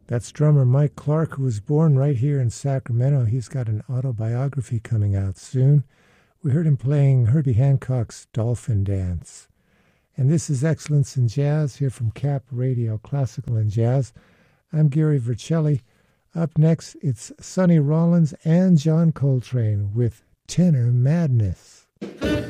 That's drummer Mike Clark, who was born right here in Sacramento. He's got an autobiography coming out soon. We heard him playing Herbie Hancock's Dolphin Dance. And this is Excellence in Jazz here from Cap Radio, Classical and Jazz. I'm Gary Vercelli. Up next, it's Sonny Rollins and John Coltrane with Tenor Madness.